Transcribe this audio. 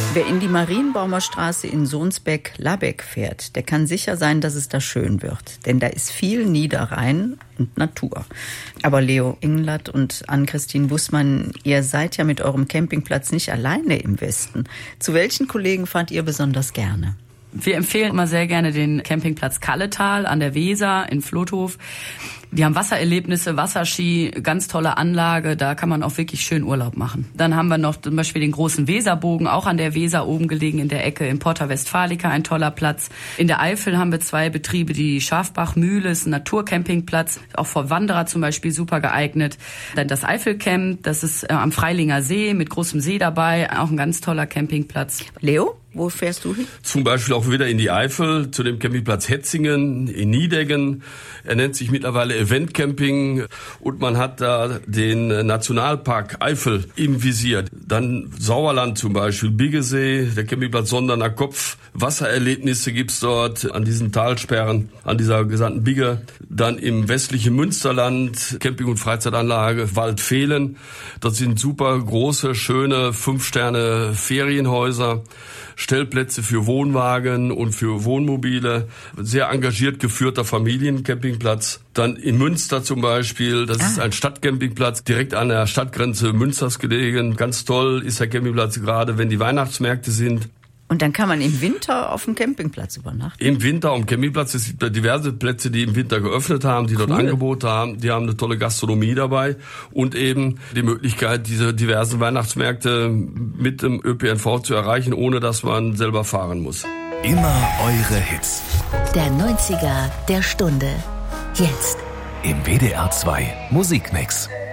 Wer in die Marienbaumer Straße in Sohnsbeck-Labeck fährt, der kann sicher sein, dass es da schön wird. Denn da ist viel Niederrhein und Natur. Aber Leo Englert und Ann-Christine Bußmann, ihr seid ja mit eurem Campingplatz nicht alleine im Westen. Zu welchen Kollegen fahrt ihr besonders gerne? Wir empfehlen immer sehr gerne den Campingplatz Kalletal an der Weser in Flotthof. Die haben Wassererlebnisse, Wasserski, ganz tolle Anlage, da kann man auch wirklich schön Urlaub machen. Dann haben wir noch zum Beispiel den großen Weserbogen, auch an der Weser oben gelegen in der Ecke, in Porta Westfalica, ein toller Platz. In der Eifel haben wir 2 Betriebe, die Schafbachmühle ist ein Naturcampingplatz, auch für Wanderer zum Beispiel super geeignet. Dann das Eifelcamp, das ist am Freilinger See mit großem See dabei, auch ein ganz toller Campingplatz. Leo? Wo fährst du hin? Zum Beispiel auch wieder in die Eifel, zu dem Campingplatz Hetzingen in Niedeggen. Er nennt sich mittlerweile Event Camping und man hat da den Nationalpark Eifel im Visier. Dann Sauerland zum Beispiel, Biggesee, der Campingplatz Sonderner Kopf. Wassererlebnisse gibt's dort an diesen Talsperren, an dieser gesamten Bigge. Dann im westlichen Münsterland, Camping- und Freizeitanlage Waldfehlen. Das sind super große, schöne 5-Sterne-Ferienhäuser. Stellplätze für Wohnwagen und für Wohnmobile, sehr engagiert geführter Familiencampingplatz. Dann in Münster zum Beispiel, das ist ein Stadtcampingplatz, direkt an der Stadtgrenze Münsters gelegen. Ganz toll ist der Campingplatz gerade, wenn die Weihnachtsmärkte sind. Und dann kann man im Winter auf dem Campingplatz übernachten? Im Winter am Campingplatz. Es gibt diverse Plätze, die im Winter geöffnet haben, die dort Angebote haben. Die haben eine tolle Gastronomie dabei und eben die Möglichkeit, diese diversen Weihnachtsmärkte mit dem ÖPNV zu erreichen, ohne dass man selber fahren muss. Immer eure Hits. Der 90er der Stunde. Jetzt. Im WDR 2 Musikmix.